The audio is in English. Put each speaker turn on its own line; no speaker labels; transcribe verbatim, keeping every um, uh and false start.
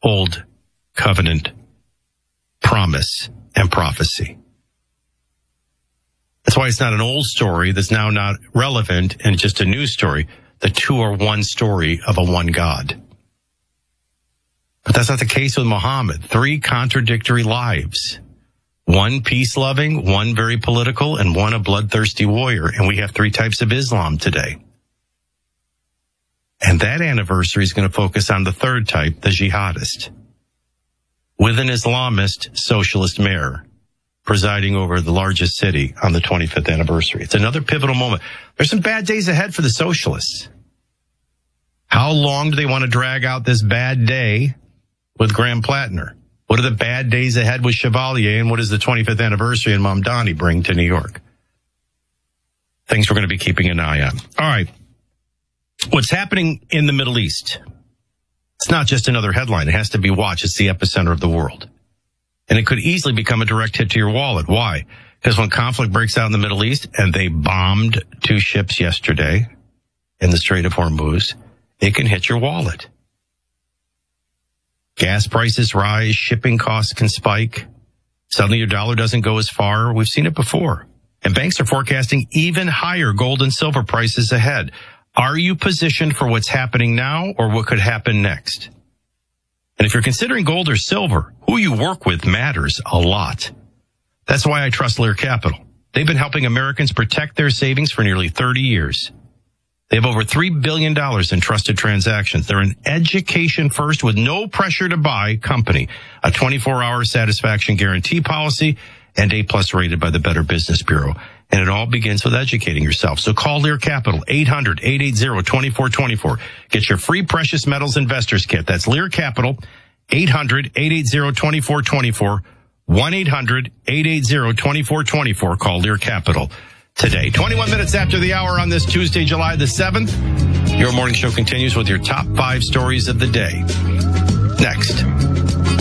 old covenant promise and prophecy. That's why it's not an old story that's now not relevant and just a new story. The two are one story of a one God. But that's not the case with Muhammad. Three contradictory lives. One peace-loving, one very political, and one a bloodthirsty warrior. And we have three types of Islam today. And that anniversary is going to focus on the third type, the jihadist, with an Islamist socialist mayor presiding over the largest city on the twenty-fifth anniversary. It's another pivotal moment. There's some bad days ahead for the socialists. How long do they want to drag out this bad day with Graham Plattner? What are the bad days ahead with Chevalier, and what does the twenty-fifth anniversary and Mamdani bring to New York? Things we're going to be keeping an eye on. All right. What's happening in the Middle East? It's not just another headline. It has to be watched. It's the epicenter of the world. And it could easily become a direct hit to your wallet. Why? Because when conflict breaks out in the Middle East, and they bombed two ships yesterday in the Strait of Hormuz, it can hit your wallet. Gas prices rise, shipping costs can spike. Suddenly your dollar doesn't go as far. We've seen it before. And banks are forecasting even higher gold and silver prices ahead. Are you positioned for what's happening now or what could happen next? And if you're considering gold or silver, who you work with matters a lot. That's why I trust Lear Capital. They've been helping Americans protect their savings for nearly thirty years. They have over three billion dollars in trusted transactions. They're an education first with no pressure to buy company, a twenty-four hour satisfaction guarantee policy, and A plus rated by the Better Business Bureau. And it all begins with educating yourself. So call Lear Capital, eight hundred, eight eight zero, two four two four. Get your free precious metals investors kit. That's Lear Capital, eight hundred, eight eight zero, two four two four, one eight hundred, eight eight zero, two four two four. Call Lear Capital today. twenty-one minutes after the hour on this Tuesday, July the seventh. Your morning show continues with your top five stories of the day. Next.